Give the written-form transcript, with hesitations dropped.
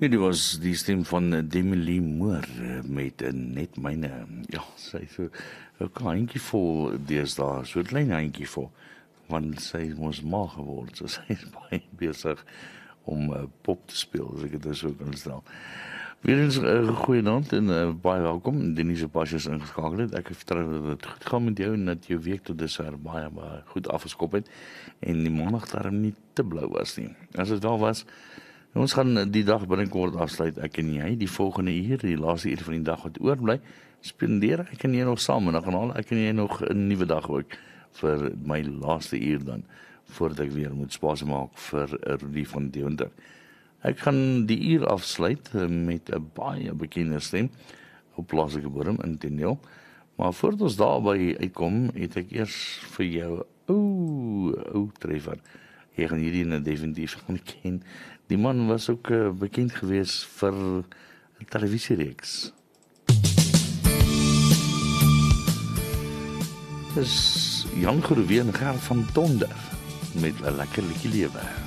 Dit was die stem van Demi Lee Moore met net myne. Ja, sy so 'n handjie vol deesdae, so 'n klein handjie vol, want sy is ons ma geword, so sy is baie besig om pop te speel, as ek dit so kan stel. Weer eens goeienaand en baie welkom. Denise Pasha is ingeskakel het. Ek vertrou dat dit goed gaan met jou en dat jou week tot dusver baie goed afgeskop het en die maandag daarom nie te blou was nie. As dit wel was, ons gaan die dag binnenkort afsluit, ek en jy, die volgende uur, die laaste uur van die dag wat oorbly, spandeer ek en jy nog saam, en dan gaan ek en jy nog 'n nuwe dag ook, vir my laaste uur dan, voordat ek weer moet spasie maak vir Rudy van Deventer. Ek gaan die uur afsluit met 'n baie bekende stem, op plaaslike bodem, inteendeel, maar voordat ons daarby uitkom, het ek eers vir jou ou treffer. Jy gaan hierdie definitief gaan ken. Die man was ook bekend geweest vir 'n televisiereeks. Dis Jan Groewe en Gerard van Tonder met 'n lekker liedjie lewe.